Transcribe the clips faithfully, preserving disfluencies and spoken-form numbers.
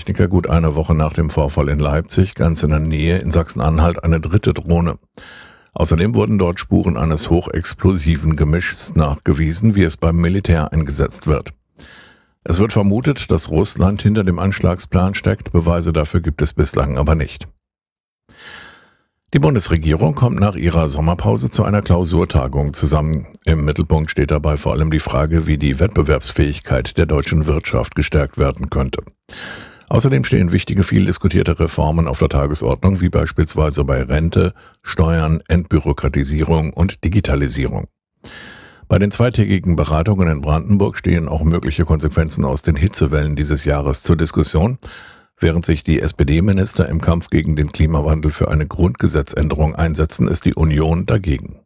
Techniker gut eine Woche nach dem Vorfall in Leipzig, ganz in der Nähe in Sachsen-Anhalt, eine dritte Drohne. Außerdem wurden dort Spuren eines hochexplosiven Gemischs nachgewiesen, wie es beim Militär eingesetzt wird. Es wird vermutet, dass Russland hinter dem Anschlagsplan steckt, Beweise dafür gibt es bislang aber nicht. Die Bundesregierung kommt nach ihrer Sommerpause zu einer Klausurtagung zusammen. Im Mittelpunkt steht dabei vor allem die Frage, wie die Wettbewerbsfähigkeit der deutschen Wirtschaft gestärkt werden könnte. Außerdem stehen wichtige, viel diskutierte Reformen auf der Tagesordnung, wie beispielsweise bei Rente, Steuern, Entbürokratisierung und Digitalisierung. Bei den zweitägigen Beratungen in Brandenburg stehen auch mögliche Konsequenzen aus den Hitzewellen dieses Jahres zur Diskussion. Während sich die S P D-Minister im Kampf gegen den Klimawandel für eine Grundgesetzänderung einsetzen, ist die Union dagegen.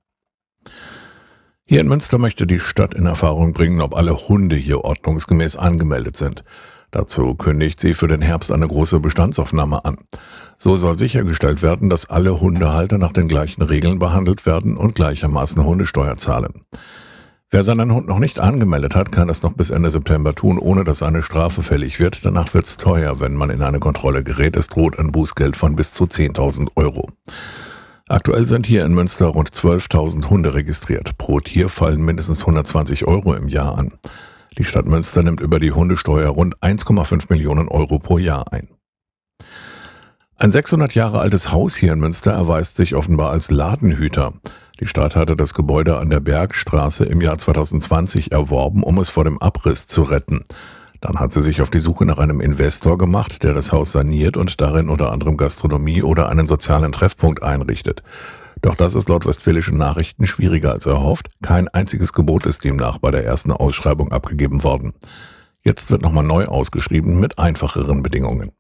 Hier in Münster möchte die Stadt in Erfahrung bringen, ob alle Hunde hier ordnungsgemäß angemeldet sind. Dazu kündigt sie für den Herbst eine große Bestandsaufnahme an. So soll sichergestellt werden, dass alle Hundehalter nach den gleichen Regeln behandelt werden und gleichermaßen Hundesteuer zahlen. Wer seinen Hund noch nicht angemeldet hat, kann das noch bis Ende September tun, ohne dass eine Strafe fällig wird. Danach wird's teuer, wenn man in eine Kontrolle gerät. Es droht ein Bußgeld von bis zu zehntausend Euro. Aktuell sind hier in Münster rund zwölftausend Hunde registriert. Pro Tier fallen mindestens hundertzwanzig Euro im Jahr an. Die Stadt Münster nimmt über die Hundesteuer rund eins Komma fünf Millionen Euro pro Jahr ein. Ein sechshundert Jahre altes Haus hier in Münster erweist sich offenbar als Ladenhüter. Die Stadt hatte das Gebäude an der Bergstraße im Jahr zweitausendzwanzig erworben, um es vor dem Abriss zu retten. Dann hat sie sich auf die Suche nach einem Investor gemacht, der das Haus saniert und darin unter anderem Gastronomie oder einen sozialen Treffpunkt einrichtet. Doch das ist laut Westfälischen Nachrichten schwieriger als erhofft. Kein einziges Gebot ist demnach bei der ersten Ausschreibung abgegeben worden. Jetzt wird nochmal neu ausgeschrieben mit einfacheren Bedingungen.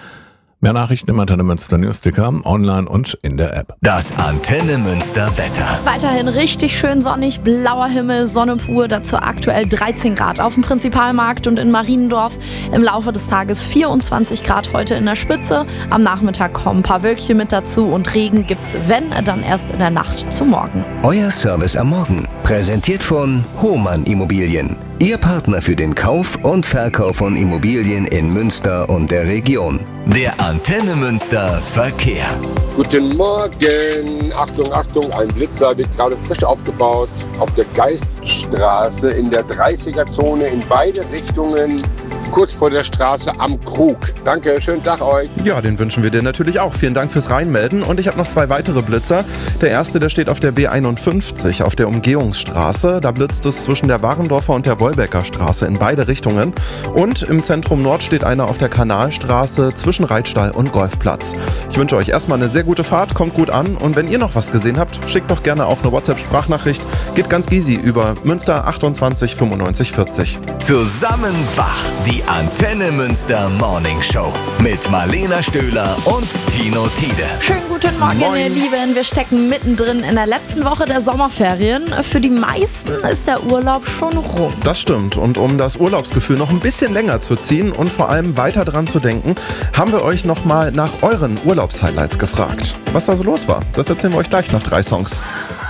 Mehr Nachrichten im Antenne Münster Newsticker, online und in der App. Das Antenne Münster Wetter. Weiterhin richtig schön sonnig, blauer Himmel, Sonne pur, dazu aktuell dreizehn Grad auf dem Prinzipalmarkt und in Mariendorf. Im Laufe des Tages vierundzwanzig Grad heute in der Spitze. Am Nachmittag kommen ein paar Wölkchen mit dazu und Regen gibt's, wenn, dann erst in der Nacht zu morgen. Euer Service am Morgen, präsentiert von Hohmann Immobilien. Ihr Partner für den Kauf und Verkauf von Immobilien in Münster und der Region. Der Antenne Münster Verkehr. Guten Morgen. Achtung, Achtung, ein Blitzer wird gerade frisch aufgebaut auf der Geiststraße in der dreißiger-Zone in beide Richtungen, kurz vor der Straße am Krug. Danke, schönen Tag euch. Ja, den wünschen wir dir natürlich auch. Vielen Dank fürs Reinmelden. Und ich habe noch zwei weitere Blitzer. Der erste, der steht auf der B einundfünfzig auf der Umgehungsstraße. Da blitzt es zwischen der Warendorfer und der Wolbecker Straße in beide Richtungen. Und im Zentrum Nord steht einer auf der Kanalstraße zwischen Reitstall und Golfplatz. Ich wünsche euch erstmal eine sehr gute Fahrt, kommt gut an. Und wenn ihr noch was gesehen habt, schickt doch gerne auch eine WhatsApp-Sprachnachricht. Geht ganz easy über Münster achtundzwanzig fünfundneunzig vierzig. Zusammen wach, die Antenne Münster Morning Show mit Marlena Stöhler und Tino Tiede. Schönen guten Morgen, Moin. ihr Lieben. Wir stecken mittendrin in der letzten Woche der Sommerferien. Für die meisten ist der Urlaub schon rum. Das stimmt. Und um das Urlaubsgefühl noch ein bisschen länger zu ziehen und vor allem weiter dran zu denken, haben wir euch nochmal nach euren Urlaubshighlights gefragt. Was da so los war, das erzählen wir euch gleich nach drei Songs.